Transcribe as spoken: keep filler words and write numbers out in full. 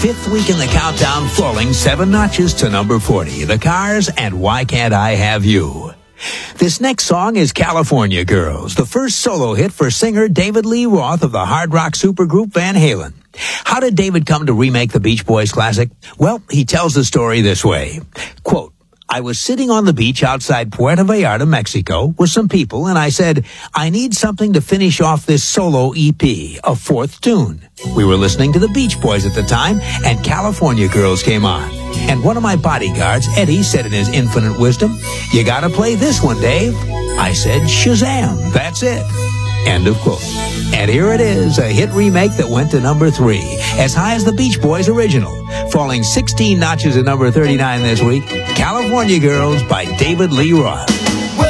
fifth week in the countdown, falling seven notches to number forty. The Cars and Why Can't I Have You? This next song is California Girls, the first solo hit for singer David Lee Roth of the hard rock supergroup Van Halen. How did David come to remake the Beach Boys classic? Well, he tells the story this way. Quote, I was sitting on the beach outside Puerto Vallarta, Mexico, with some people, and I said, I need something to finish off this solo E P, a fourth tune. We were listening to the Beach Boys at the time, and California Girls came on. And one of my bodyguards, Eddie, said in his infinite wisdom, you gotta play this one, Dave. I said, Shazam, that's it. End of quote. And here it is, a hit remake that went to number three, as high as the Beach Boys original. Falling sixteen notches at number thirty-nine this week, California Girls by David Lee Roth.